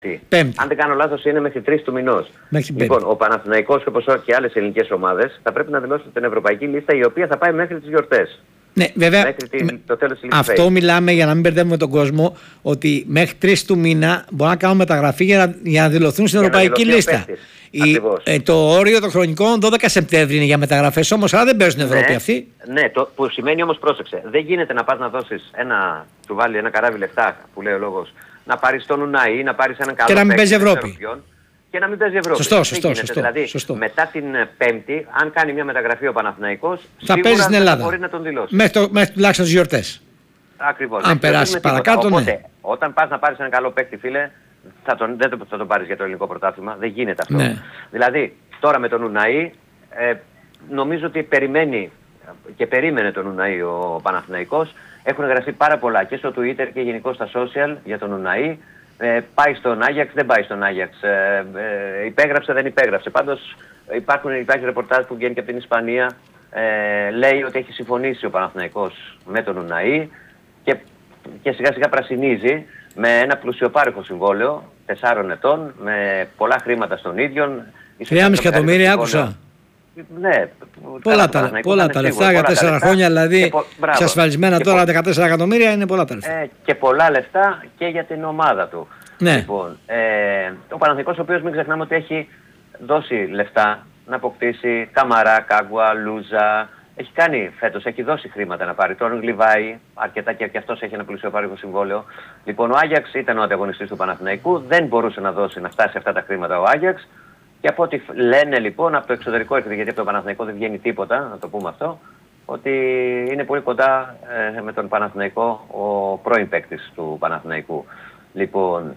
Πέμπτη. Αν δεν κάνω λάθος, είναι μέχρι 3 του μηνός. Λοιπόν, ο Παναθηναϊκός, όπως και άλλες ελληνικές ομάδες, θα πρέπει να δηλώσει την ευρωπαϊκή λίστα, η οποία θα πάει μέχρι τις γιορτές. Ναι, βέβαια. Μέχρι το τέλος της αυτό μιλάμε για να μην μπερδεύουμε τον κόσμο, ότι μέχρι 3 του μήνα μπορούν να κάνουν μεταγραφή για να δηλωθούν στην ευρωπαϊκή λίστα. Το όριο των χρονικών 12 Σεπτέμβρη είναι για μεταγραφές όμως, άρα δεν παίζουν στην Ευρώπη αυτοί. Ναι, που σημαίνει όμως, πρόσεξε, δεν γίνεται να πας να δώσεις σου βάλει ένα καράβι λεφτά, που λέει ο λόγος, να πάρεις τον Ουνάι ή να πάρεις έναν καλό και να μην παίζει Ευρώπη. Και να μην παίζει Ευρώπη. Σωστό. Δηλαδή, μετά την Πέμπτη, αν κάνει μια μεταγραφή ο Παναθηναϊκός, θα παίζει στην Ελλάδα. Μπορεί να τον δηλώσει. Μέχρι τουλάχιστον τις γιορτές. Ακριβώς. Αν περάσει παρακάτω, οπότε, όταν πας να πάρεις έναν καλό παίκτη, φίλε, δεν θα τον πάρεις για το ελληνικό πρωτάθλημα. Δεν γίνεται αυτό. Ναι. Δηλαδή, τώρα με τον Ουναή, νομίζω ότι περίμενε τον Ουναή ο Παναθηναϊκός. Έχουν γραφεί πάρα πολλά και στο Twitter και γενικώς στα social για τον Ουναή. Πάει στον Άγιαξ, δεν πάει στον Άγιαξ. Υπέγραψε, δεν υπέγραψε. Πάντως υπάρχει ρεπορτάζ που βγαίνει και από την Ισπανία. Λέει ότι έχει συμφωνήσει ο Παναθηναϊκός με τον Ουναή και σιγά σιγά πρασινίζει με ένα πλουσιοπάροχο συμβόλαιο 4 ετών, με πολλά χρήματα στον ίδιο. 3,5 εκατομμύρια άκουσα. Ναι, πολλά τα λεφτά για 4 χρόνια, δηλαδή εξασφαλισμένα τώρα 14 εκατομμύρια είναι πολλά τα λεφτά. Και πολλά λεφτά και για την ομάδα του. Ναι. Λοιπόν, ο Παναθηναϊκός, ο οποίος μην ξεχνάμε ότι έχει δώσει λεφτά να αποκτήσει Καμαρά, Κάγκουα, Λούζα. Έχει κάνει φέτος, έχει δώσει χρήματα να πάρει. Τον Γλιβάη, αρκετά και αυτός έχει ένα πλουσιοπάροχο συμβόλαιο. Λοιπόν, ο Άγιαξ ήταν ο ανταγωνιστής του Παναθηναϊκού, δεν μπορούσε να φτάσει αυτά τα χρήματα ο Άγιαξ. Και από ό,τι λένε λοιπόν από το εξωτερικό έρχεται, γιατί από το Παναθηναϊκό δεν βγαίνει τίποτα, να το πούμε αυτό, ότι είναι πολύ κοντά με τον Παναθηναϊκό ο πρώην παίκτης του Παναθηναϊκού. Λοιπόν,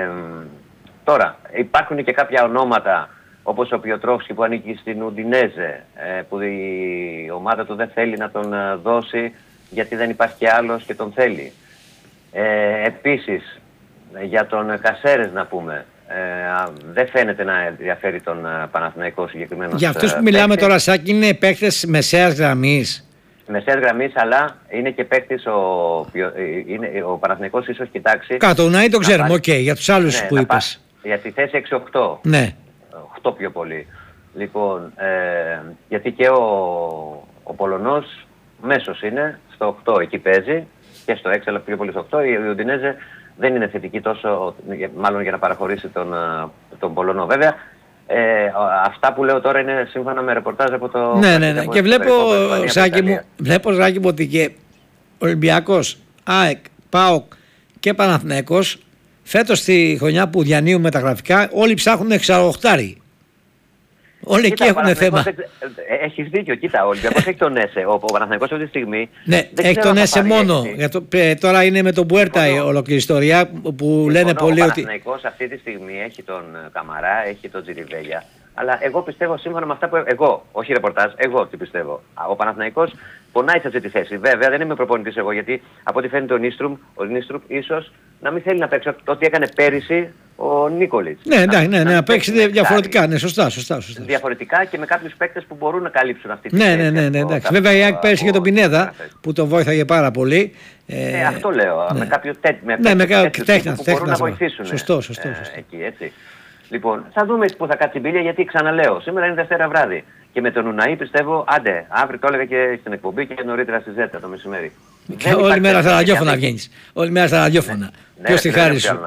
τώρα υπάρχουν και κάποια ονόματα όπως ο Πιοτρόφσκι που ανήκει στην Ουντινέζε, που η ομάδα του δεν θέλει να τον δώσει γιατί δεν υπάρχει και άλλος και τον θέλει. Επίσης, για τον Κασέρες να πούμε, δεν φαίνεται να ενδιαφέρει τον Παναθηναϊκό συγκεκριμένο. Για αυτούς που μιλάμε τώρα, Σάκη, είναι παίκτες μεσαίας γραμμής. Μεσαίας γραμμής, αλλά είναι και παίκτης ο Παναθηναϊκός, ίσως κοιτάξει. Κάτω, Ουναή το ξέρουμε, για τους άλλους που είπες. Για τη θέση 6-8. Ναι. 8 πιο πολύ. Λοιπόν, γιατί και ο Πολωνός μέσος είναι, στο 8 εκεί παίζει, και στο 6 αλλά πιο πολύ στο 8. Η Ουντινέζε δεν είναι θετική τόσο, μάλλον για να παραχωρήσει τον Πολωνό. Βέβαια, αυτά που λέω τώρα είναι σύμφωνα με ρεπορτάζ από το... Ναι. Και βλέπω, Σάκη μου, ότι και Ολυμπιακός, ΑΕΚ, ΠΑΟΚ και Παναθηναϊκός φέτος στη χρονιά που διανύουν τα γραφικά, όλοι ψάχνουν εξαροχτάρι. Όλοι εκεί έχουν θέμα. Έχεις δίκιο, κοίτα, ο Ολυμπιακός έχει τον Έσε. Ο Παναθηναϊκός αυτή τη στιγμή. Ναι, έχει τον Έσε μόνο. Τώρα είναι με τον Πουέρτα η ολόκληρη ιστορία που λένε πολλοί ότι. Ο Παναθηναϊκός αυτή τη στιγμή έχει τον Καμαρά, έχει τον Τζιριβέλια. Αλλά εγώ πιστεύω σύμφωνα με αυτά που. Όχι ρεπορτάζ, εγώ τι πιστεύω. Ο Παναθηναϊκός πονάει σε αυτή τη θέση. Βέβαια δεν είμαι προπονητής εγώ, γιατί από ό,τι φαίνεται ο Νίστρουπ ίσως να μην θέλει να παίξει ό,τι έκανε πέρυσι ο Νίκολιτς. Ναι, να παίξει διαφορετικά. Ναι, σωστά. Διαφορετικά και με κάποιους παίκτες που μπορούν να καλύψουν αυτή τη θέση. Ναι, εντάξει. Βέβαια η ΑΕΚ πέρυσι και τον Πινέδα που τον βόηθαγε πάρα πολύ. Αυτό λέω. Με κάποιους τέτοιους που μπορούν να βοηθήσουν. Σωστό. Εκεί, έτσι. Λοιπόν, θα δούμε που θα κάτσει η μπίλια, γιατί ξαναλέω, σήμερα είναι Δευτέρα βράδυ. Και με τον Ουναή πιστεύω, αύριο το έλεγα και στην εκπομπή και νωρίτερα στη Ζέτα το μεσημέρι. Και όλη μέρα στα ραδιόφωνα βγαίνεις. Όλη μέρα στα ραδιόφωνα. Ποιος τη χάρη σου.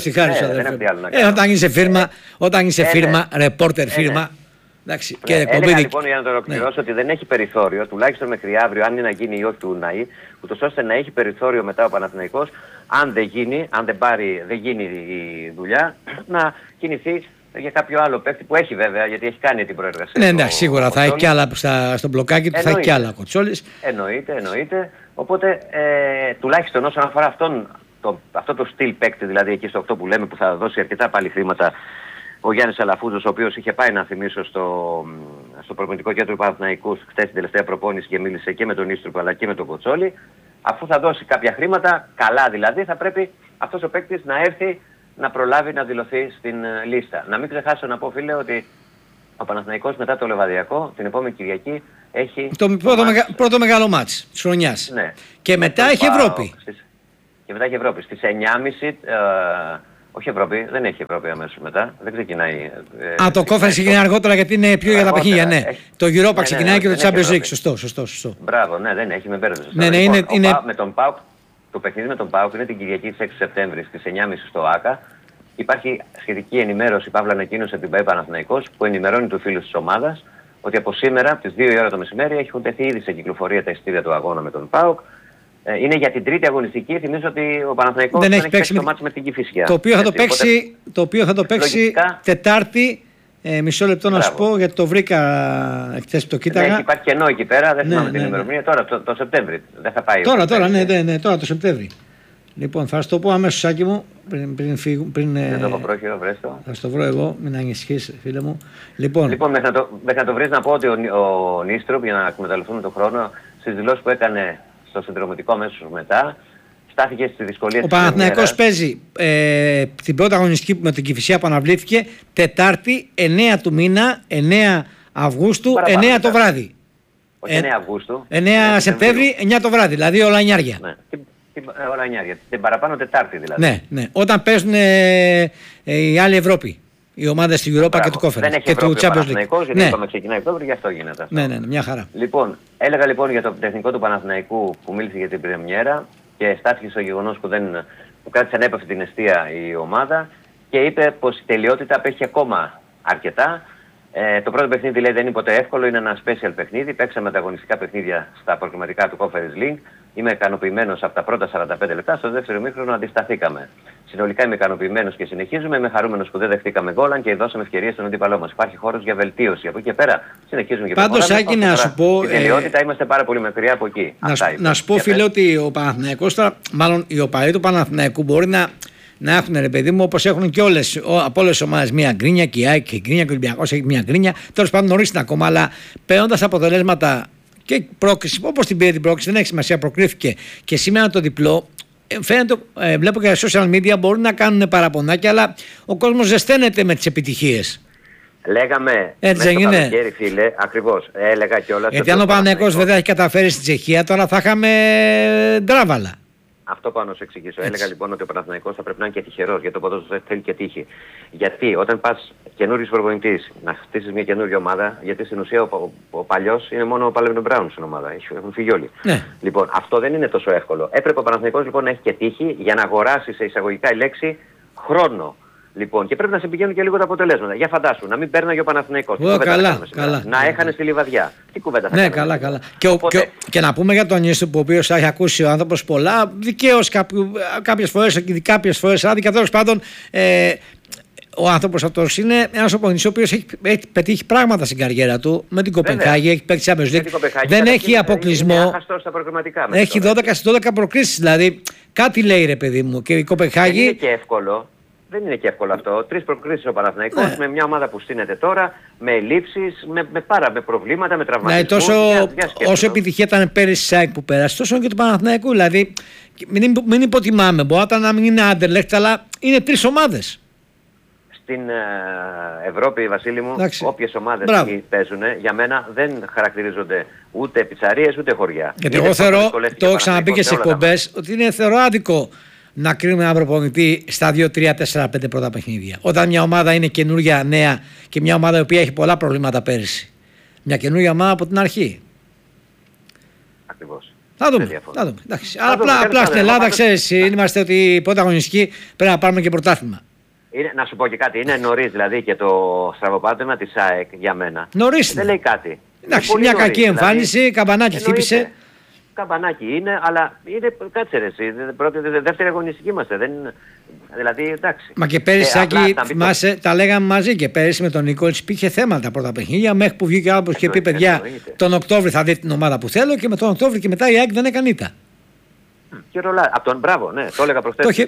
Όταν είσαι φίρμα, ρεπόρτερ φίρμα. Έλεγα λοιπόν για να το ολοκληρώσω ότι δεν έχει περιθώριο, τουλάχιστον μέχρι αύριο, αν είναι να γίνει ή όχι του Ουναή, ούτως ώστε να έχει περιθώριο μετά ο Παναθηναϊκός, αν δεν γίνει η δουλειά, να κινηθεί για κάποιο άλλο παίκτη που έχει βέβαια, γιατί έχει κάνει την προεργασία. Ναι, σίγουρα θα έχει κι άλλα στο μπλοκάκι του, θα έχει κι άλλα Κοτσόλης. Εννοείται. Οπότε τουλάχιστον όσον αφορά αυτό το στυλ παίκτη, δηλαδή εκεί στο 8 που λέμε, που θα δώσει αρκετά πάλι χρήματα, ο Γιάννης Αλαφούζος, ο οποίος είχε πάει να θυμίσω στο προπονητικό κέντρο του Παναθηναϊκού χθες την τελευταία προπόνηση και μίλησε και με τον Ίστρουπ αλλά και με τον Κοτσόλη, αφού θα δώσει κάποια χρήματα, καλά δηλαδή, θα πρέπει αυτός ο παίκτης να έρθει να προλάβει να δηλωθεί στην λίστα. Να μην ξεχάσω να πω, φίλε, ότι ο Παναθηναϊκός μετά το Λεβαδιακό την επόμενη Κυριακή έχει... Το πρώτο μεγάλο μάτς της χρονιάς. Ναι. Και μετά έχει Ευρώπη. Και μετά έχει Ευρώπη. Στις 9.30 Όχι Ευρώπη, δεν έχει Ευρώπη αμέσως μετά. Δεν ξεκινάει. Το Conference ξεκινάει αργότερα γιατί είναι πιο για τα παιχνίδια. Ναι. Το Europa ξεκινάει και το Champions League. Σωστό. Μπράβο, ναι, δεν έχει, με μπέρδεψε. Ναι, λοιπόν, με τον ΠΑΟΚ, το παιχνίδι με τον ΠΑΟΚ είναι την Κυριακή της 6 Σεπτέμβρη στις 9.30 στο ΆΚΑ. Υπάρχει σχετική ενημέρωση, παύλα ανακοίνωση από την ΠΑΕ Παναθηναϊκός, που ενημερώνει τους φίλους της ομάδας ότι από σήμερα, από τις 2 η ώρα το μεσημέρι, έχουν τεθεί ήδη σε κυκλοφορία τα εισιτήρια του αγώνα με τον ΠΑΟΚ. Είναι για την τρίτη αγωνιστική. Θυμίζω ότι ο Παναθηναϊκός δεν έχει παίξει το μάτς με την Κηφισιά. Το οποίο θα το παίξει λογικά... Τετάρτη. Μισό λεπτό να σου πω γιατί το βρήκα χθες που το κοίταγα. Ναι, υπάρχει κενό εκεί πέρα, δεν θυμάμαι την ημερομηνία. Τώρα το Σεπτέμβρη. Δεν θα πάει. Τώρα το Σεπτέμβρι. Λοιπόν, θα σου το πω αμέσως, Σάκη μου, πριν φύγω. Δεν το έχω πρόχειρο, βρες το. Θα στο βρω εγώ, μην ανησυχείς, φίλε μου. Λοιπόν μέχρι να το βρεις, να πω ότι ο Νίστροπ, για να εκμεταλλευτούμε τον χρόνο, στις δηλώσεις που έκανε στο συνδρομητικό αμέσως μετά, στάθηκε στη δυσκολία της. Ο Παναθηναϊκός παίζει την πρώτη αγωνιστική με την Κηφισιά που αναβλήθηκε Τετάρτη 9 του μήνα, 9 Αυγούστου, 9 το βράδυ. Όχι 9 Αυγούστου. 9 Σεπτέμβρη, 9 το βράδυ, δηλαδή όλα νιάρια. Ναι. Όλα νιάρια. Την παραπάνω Τετάρτη δηλαδή. Ναι. Όταν παίζουν η άλλη Ευρώπη. Οι ομάδες του Europa και του Conference. Δεν έχει Ευρώπη ο Παναθηναϊκός, γιατί είπαμε ξεκινάει Οκτώβριο, γι' αυτό γίνεται αυτό. Ναι, μια χαρά. Λοιπόν, έλεγα λοιπόν για το τεχνικό του Παναθηναϊκού που μίλησε για την πρεμιέρα και στάθηκε στο γεγονός που κράτησε ανέπαυτη την εστία η ομάδα και είπε πως η τελειότητα απέχει ακόμα αρκετά. Το πρώτο παιχνίδι λέει δεν είναι ποτέ εύκολο, είναι ένα special παιχνίδι. Παίξαμε τα αγωνιστικά παιχνίδια στα προκριματικά του Conference League. Είμαι ικανοποιημένος από τα πρώτα 45 λεπτά. Στο δεύτερο ημίχρονο αντισταθήκαμε. Συνολικά είμαι ικανοποιημένος και συνεχίζουμε. Είμαι χαρούμενος που δεν δεχτήκαμε γκόλ και δώσαμε ευκαιρίες στον αντίπαλό μας. Υπάρχει χώρος για βελτίωση. Από εκεί και πέρα συνεχίζουμε και πάντως, Σάκη, να σου πω. Η τελειότητα είμαστε πάρα πολύ μακριά από εκεί. Να σου πω, φίλε, ότι ο Παναθηναϊκός τώρα, μάλλον οι οπαδοί του Παναθηναϊκού μπορεί να έχουν, ρε παιδί μου, όπως έχουν και από όλες τις ομάδες μία γκρίνια, και η ΑΕΚ και η γκρίνια και ο Ολυμπιακός έχει μία γκρίνια. Τέλος πάντων, νωρίς είναι ακόμα, αλλά παίρνοντας αποτελέσματα και πρόκριση, όπως την πήρε την πρόκριση, δεν έχει σημασία, προκρίθηκε και σήμερα το διπλό. Φαίνεται, βλέπω και στα social media μπορούν να κάνουν παραπονάκια, αλλά ο κόσμος ζεσταίνεται με τις επιτυχίες. Λέγαμε μέσα στο καλοκαίρι, φίλε, ακριβώς. Έλεγα κιόλας. Γιατί αν ο Παναθηναϊκός βέβαια έχει καταφέρει στην Τσεχία, τώρα θα είχαμε ντράβαλα. Αυτό πάω να σου εξηγήσω. Έλεγα λοιπόν ότι ο Παναθηναϊκός θα πρέπει να είναι και τυχερός, γιατί το ποδόσφαιρο θέλει και τύχη. Γιατί όταν πας καινούριος προπονητής να χτίσεις μια καινούργια ομάδα, γιατί στην ουσία ο παλιός είναι μόνο ο Παλαιβινό Μπράουν στην ομάδα. Έχουν φύγει όλοι. Ναι. Λοιπόν, αυτό δεν είναι τόσο εύκολο. Έπρεπε ο Παναθηναϊκός λοιπόν να έχει και τύχη για να αγοράσει σε εισαγωγικά η λέξη χρόνο. Λοιπόν, και πρέπει να σε πηγαίνουν και λίγο τα αποτελέσματα. Για φαντάσου, να μην παίρναγε ο Παναθηναϊκός. Καλά. Να έχανε στη Λιβαδιά. Τι κουβέντα θα κάνουμε. Ναι, καλά. Και να πούμε για τον Νίστροπ, ο οποίος έχει ακούσει ο άνθρωπος πολλά, δικαίως κάποιες φορές άδικα. Τέλος πάντων, ο άνθρωπος αυτός είναι ένας οπονητής ο οποίος έχει πετύχει πράγματα στην καριέρα του με την Κοπενχάγη, έχει παίξει Champions League. Δεν έχει αποκλεισμό. Έχει 12 προκρίσεις, δηλαδή κάτι λέει, ρε παιδί μου. Και η Κοπενχάγη. Δεν είναι και εύκολο. Δεν είναι και εύκολο αυτό. 3 προκρίσεις ο Παναθηναϊκός με μια ομάδα που στείνεται τώρα, με ελλείψεις, με προβλήματα, με τραυματισμούς. Όσο επιτυχία ήταν πέρυσι ΣΑΕΚ που πέρασε, τόσο και του Παναθηναϊκού. Δηλαδή, μην υποτιμάμε. Μπορεί να μην είναι Άντερλεχτ, αλλά είναι 3 ομάδες. Στην Ευρώπη, Βασίλη μου, όποιες ομάδες παίζουν, για μένα δεν χαρακτηρίζονται ούτε πιτσαρίες ούτε χωριά. Γιατί εγώ θεωρώ, το έχω ξαναπεί και σε εκπομπές, ότι θεωρώ άδικο να κρίνουμε έναν προπονητή στα 2, 3, 4, 5 πρώτα παιχνίδια. Όταν μια ομάδα είναι καινούργια, νέα και μια ομάδα η οποία έχει πολλά προβλήματα πέρυσι. Μια καινούργια ομάδα από την αρχή. Ακριβώς. Θα δούμε. Απλά στην Ελλάδα, ξέρεις, είμαστε ότι πρώτα αγωνιστική πρέπει να πάρουμε και πρωτάθλημα. Να σου πω και κάτι. Είναι νωρίς δηλαδή και το στραβοπάτημα της ΑΕΚ για μένα. Νωρίς. Δεν λέει κάτι. Εντάξει, μια κακή εμφάνιση, δηλαδή, καμπανάκι χτύπησε. Καμπανάκι είναι, αλλά είναι, κάτσε ρε εσύ, δεύτερη αγωνιστική είμαστε, δηλαδή εντάξει. Μα και πέρυσι, Σάκη, θυμάσαι, τα λέγαμε μαζί και πέρυσι με τον Νικόλης υπήρχε θέματα πρώτα παιχνίδια, μέχρι που βγήκε άνθρωπος και πει παιδιά τον Οκτώβρη θα δείτε την ομάδα που θέλω και με τον Οκτώβρη και μετά η ΑΕΚ δεν έκανε ήττα. Και ρολά, από τον μπράβο, ναι, το έλεγα προχθές.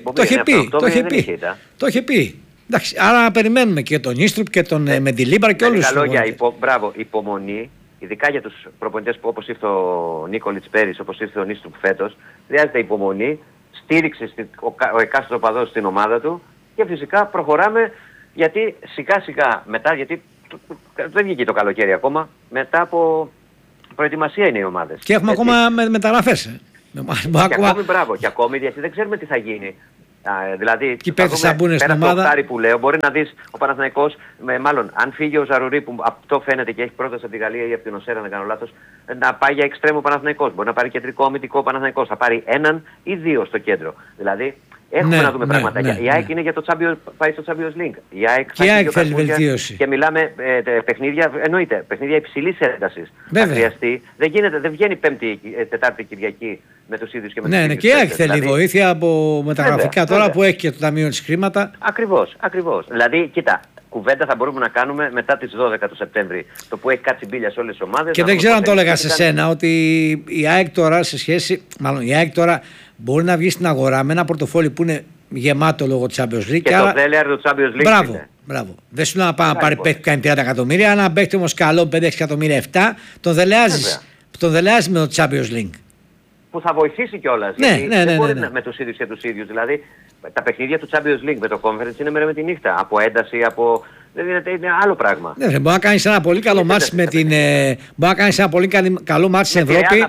Το είχε πει. Εντάξει, άρα να περιμένουμε και τον Νίστροπ και τον Μεντιλίμπαρ και όλους τους λόγια, μπράβο, υπομονή. Ειδικά για τους προπονητές που όπως ήρθε ο Νίκολιτς πέρυσι, όπως ήρθε ο Νίστροπ φέτος, χρειάζεται υπομονή, στήριξη ο εκάστοτε οπαδός στην ομάδα του και φυσικά προχωράμε γιατί σιγά σιγά μετά, γιατί δεν βγήκε το καλοκαίρι ακόμα, μετά από προετοιμασία είναι οι ομάδες. Και έχουμε ακόμα μεταγραφές. Και ακόμη μπράβο, και ακόμη γιατί δεν ξέρουμε τι θα γίνει. Δηλαδή, και πέρα από το οκτάρι που λέω, μπορεί να δεις ο Παναθηναϊκός, μάλλον αν φύγει ο Ζαρουρί που αυτό φαίνεται και έχει πρόταση από τη Γαλλία ή από την Οσέρα, αν δεν κάνω λάθος, να πάει για εξτρέμο ο Παναθηναϊκός. Μπορεί να πάρει κεντρικό αμυντικό ο Παναθηναϊκός. Θα πάρει έναν ή δύο στο κέντρο. Δηλαδή, έχουμε να δούμε πραγματάκια. Η ΑΕΚ είναι για το πάει στο Champions League. Η ΑΕΚ θέλει βελτίωση. Και μιλάμε παιχνίδια, εννοείται, παιχνίδια υψηλής έντασης. Θα χρειαστεί. Δεν βγαίνει Πέμπτη, Τετάρτη, Κυριακή με τους ίδιους και με τους ίδιους. Ναι, και η ΑΕΚ θέλει βοήθεια από μεταγραφικά τώρα που έχει και το Ταμείο της χρήματα. Ακριβώς. Δηλαδή, κοίτα, κουβέντα θα μπορούμε να κάνουμε μετά τις 12 του Σεπτέμβρη. Το που έχει κάτσει μπίλια σε όλες τις ομάδες. Και δεν ξέρω αν το έλεγα σε σένα, ότι η ΑΕΚ τώρα σε σχέση. Μάλλον η ΑΕΚ τώρα μπορεί να βγει στην αγορά με ένα πορτοφόλι που είναι γεμάτο λόγω της Champions League. Και το δέλεαρ του Champions League. Μπράβο. Δεν σου λέω να πάει να πάρει παίχτη που κάνει 30 εκατομμύρια. Αν παίχτη όμως καλό 5-6 εκατομμύρια 7, τον δελεάζει με το Champions League. Που θα βοηθήσει κιόλας. Δεν μπορεί με τους ίδιους και τους ίδιους. Δηλαδή τα παιχνίδια του Champions League με το Conference είναι μέρα με τη νύχτα. Από ένταση, από. Είναι άλλο πράγμα. Ναι, μπορεί να κάνεις ένα πολύ καλό μάτς με την. Μπορεί να κάνεις ένα πολύ καλό μάτς στην Ευρώπη.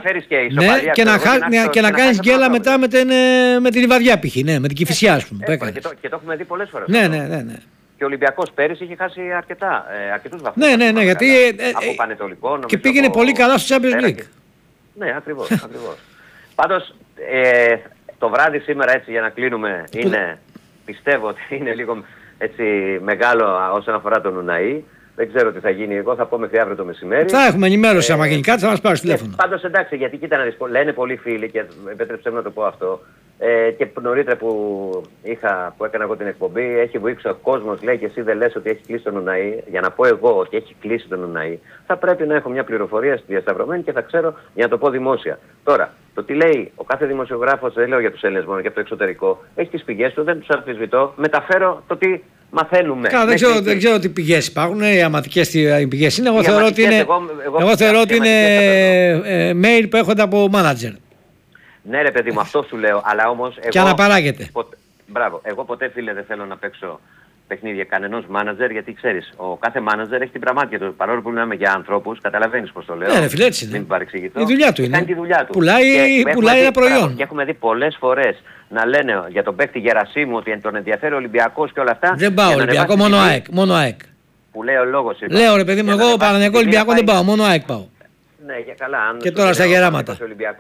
Και να κάνεις γκέλα μετά με την Λιβαδιά π.χ. με την Κηφισιά, ας πούμε. Και το έχουμε δει πολλές φορές. Ναι. Και ο Ολυμπιακός πέρυσι είχε χάσει αρκετούς βαθμούς. Ναι, γιατί. Από Πανετολικό. Και πήγαινε πολύ καλά στο Champions League. Ναι, ακριβώς. Πάντως το βράδυ σήμερα, έτσι για να κλείνουμε, πιστεύω ότι είναι λίγο έτσι μεγάλο όσον αφορά τον Ουναΐ. Δεν ξέρω τι θα γίνει. Εγώ θα πω μέχρι αύριο το μεσημέρι. Θα έχουμε ενημέρωση άμα γίνει κάτι, θα μας πάρει τηλέφωνο. Πάντως εντάξει, γιατί κοίτα να δεις, λένε πολλοί φίλοι και επέτρεψέ μου να το πω αυτό. Και νωρίτερα που έκανα εγώ την εκπομπή, έχει βοήξει ο κόσμος, λέει, και εσύ δεν λες ότι έχει κλείσει τον Ουναΐ. Για να πω εγώ ότι έχει κλείσει τον Ουναΐ, θα πρέπει να έχω μια πληροφορία στη διασταυρωμένη και θα ξέρω για να το πω δημόσια. Τώρα, το τι λέει ο κάθε δημοσιογράφος, δεν λέω για τους Έλληνες μόνο και από το εξωτερικό, έχει τις πηγές του, δεν τους αμφισβητώ, μεταφέρω το τι μαθαίνουμε. Δεν ξέρω τι πηγές υπάρχουν, οι αματικές πηγές είναι. Εγώ θεωρώ ότι είναι mail που έχονται από manager. Ναι ρε παιδί μου, αυτό σου λέω, αλλά όμως εγώ. Και αναπαράγεται. Μπράβο, εγώ ποτέ φίλε δεν θέλω να παίξω παιχνίδια κανενός μάνατζερ, γιατί ξέρεις, ο κάθε μάνατζερ έχει την πραγμάτια του. Παρόλο που μιλάμε για ανθρώπους, καταλαβαίνεις πώς το λέω. Ναι, φίλε, έτσι είναι. Μην παρεξηγηθώ. Η δουλειά του είναι. Κάνει τη δουλειά του. Πουλάει ένα προϊόν. Και έχουμε δει πολλές φορές να λένε για τον παίκτη Γερασίμου ότι τον ενδιαφέρει ο Ολυμπιακός και όλα αυτά. Δεν πάω Ολυμπιακό, μόνο ΑΕΚ. Που λέει ο λόγος. Λέω ρε παιδί μου, εγώ Παναθηναϊκό Ολυμπιακό δεν πάω, μόνο ΑΕΚ πάω. Ναι, για καλά. Και τώρα στα γεράματα.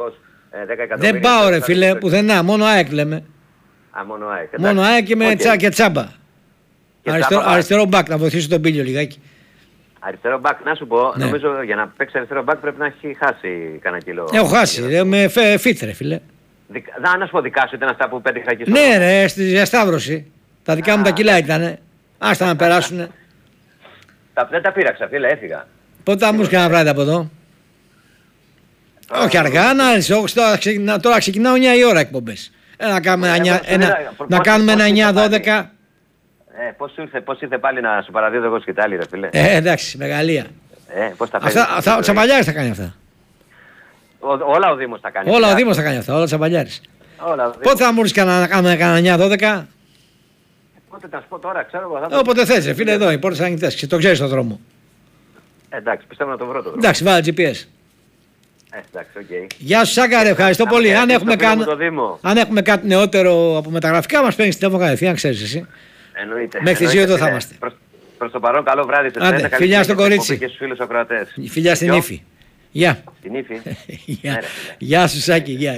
Δεν πάω ρε φίλε, πουθενά, μόνο ΑΕΚ λέμε. Μόνο ΑΕΚ και τσάμπα. Αριστερό μπακ, να βοηθήσω τον Πίλιο λιγάκι. Αριστερό μπακ, να σου πω, νομίζω για να παίξει αριστερό μπακ πρέπει να έχει χάσει κανένα κιλό. Έχω χάσει, με φίτρε φίλε. Να σου πω, δικά σου ήταν αυτά που πέτυχα εκεί στο. Ναι ρε, στη διασταύρωση. Τα δικά μου τα κιλά ήτανε. Άστα να περάσουνε. Δεν τα πείραξα φίλε, έφυγα. Πότε θα μου έρθει ένα βράδυ από εδώ? Όχι αργά, τώρα ξεκινάω 9 η ώρα εκπομπές. Να κάνουμε ένα 9-12. Πώς ήρθε πάλι να σου παραδίδω εγώ σκητάλη ρε φίλε. Εντάξει, μεγαλεία. Πώς τα φέρνεις. Ο Τσαμπαλιάρης θα κάνει αυτά. Όλα ο Δήμος θα κάνει. Όλα ο Δήμος θα κάνει αυτά, όλα ο Τσαμπαλιάρης. Πότε θα μου έρθει να κάνουμε κανένα 9-12. Πότε θα σου πω τώρα, ξέρω εγώ. Όποτε θες ρε φίλε, εδώ οι πόρτες ανοιχτές και το ξέρεις τον δρόμο. Εντάξει, πιστεύω να το βρω το δρόμο. Εντάξει, βάλε GPS. Εντάξει, okay. Γεια σου Σάκαρε, ευχαριστώ πολύ. Αν έχουμε κάτι νεότερο από μεταγραφικά, μας παίρνεις τηλέφωνο κατευθείαν, ξέρεις εσύ. Εννοείται. Μέχρι τις 2 εδώ θα είμαστε. Προς το παρόν, καλό βράδυ σε εσένα. Φιλιά στο κορίτσι. Και στους φίλους ακροατές. Φιλιά στην Ήφη. Γεια. Στην Ήφη. Γεια σου Σάκη, γεια.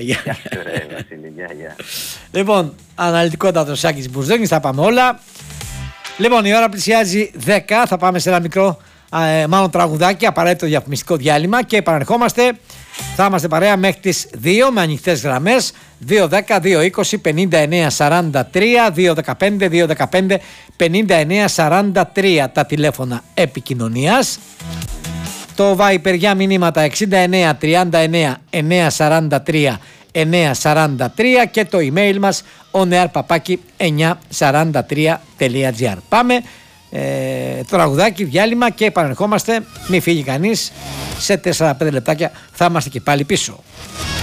Λοιπόν, αναλυτικότατο Σάκης Μπουρζόγης, θα πάμε όλα. Λοιπόν, η ώρα πλησιάζει 10, θα πάμε σε ένα μικρό μάλλον τραγουδάκι, απαραίτητο διαφημιστικό διάλειμμα και επαναρχόμαστε. Θα είμαστε παρέα μέχρι τις 2 με ανοιχτές γραμμές 210-220-59-43, 215-215-59-43 τα τηλέφωνα επικοινωνίας. Το Viper για μηνύματα 69-39-943 943 και το email μας oneair@943.gr. Πάμε τραγουδάκι, διάλειμμα και επανερχόμαστε. Μην φύγει κανείς. Σε 4-5 λεπτάκια θα είμαστε και πάλι πίσω.